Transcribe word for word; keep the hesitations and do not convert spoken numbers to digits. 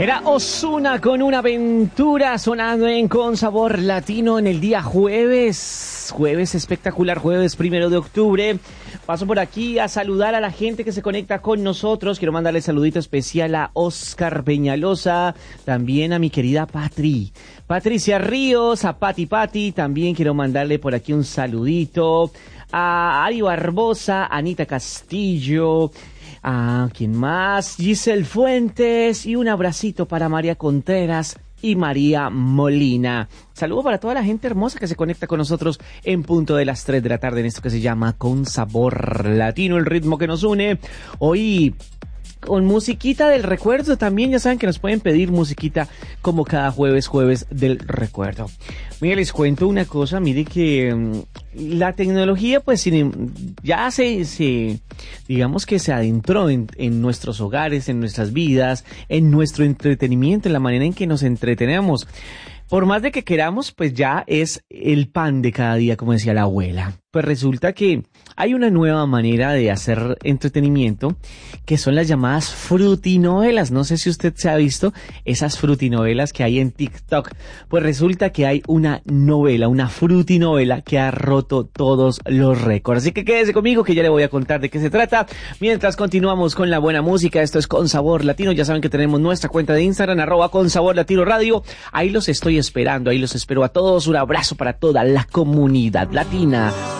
Era Ozuna con Una Aventura sonando en Con Sabor Latino en el día jueves. Jueves espectacular, jueves primero de octubre. Paso por aquí a saludar a la gente que se conecta con nosotros. Quiero mandarle saludito especial a Oscar Peñalosa, también a mi querida Patri. Patricia Ríos, a Pati Pati, también quiero mandarle por aquí un saludito. A Ari Barbosa, Anita Castillo, a ¿quién más? Giselle Fuentes y un abracito para María Contreras y María Molina. Saludo para toda la gente hermosa que se conecta con nosotros en punto de las tres de la tarde en esto que se llama Con Sabor Latino, el ritmo que nos une. Hoy con musiquita del recuerdo también, ya saben que nos pueden pedir musiquita como cada jueves, jueves del recuerdo. Mira, les cuento una cosa, mire que um, la tecnología pues ya se, se digamos que se adentró en, en nuestros hogares, en nuestras vidas, en nuestro entretenimiento, en la manera en que nos entretenemos. Por más de que queramos, pues ya es el pan de cada día, como decía la abuela. Pues resulta que hay una nueva manera de hacer entretenimiento, que son las llamadas frutinovelas. No sé si usted se ha visto esas frutinovelas que hay en TikTok. Pues resulta que hay una novela, una frutinovela que ha roto todos los récords. Así que quédese conmigo que ya le voy a contar de qué se trata. Mientras continuamos con la buena música, esto es Con Sabor Latino. Ya saben que tenemos nuestra cuenta de Instagram, arroba Con Sabor Latino Radio. Ahí los estoy esperando, ahí los espero a todos. Un abrazo para toda la comunidad latina.